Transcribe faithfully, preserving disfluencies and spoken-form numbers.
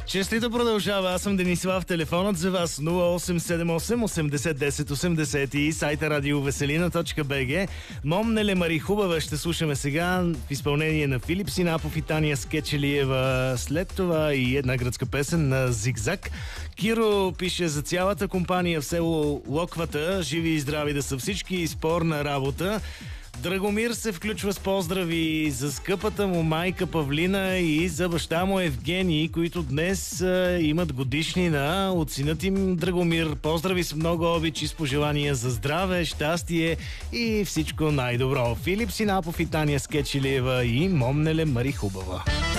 Честито продължава. Аз съм Денислав. Телефонът за вас нула осем седем осем осемдесет десет осемдесет и сайта радиовеселина точка бг. Момнеле Мари хубава ще слушаме сега в изпълнение на Филип Синапов и Таня Скечелиева. След това и една гръцка песен на Зигзаг. Киро пише: за цялата компания в село Локвата. Живи и здрави да са всички. Спорна работа. Драгомир се включва с поздрави за скъпата му майка Павлина и за баща му Евгений, които днес а, имат годишнина. От синът им Драгомир поздрави с много обич и с пожелания за здраве, щастие и всичко най-добро. Филип Синапов и Таня Скечелиева и Момнеле Мари хубава.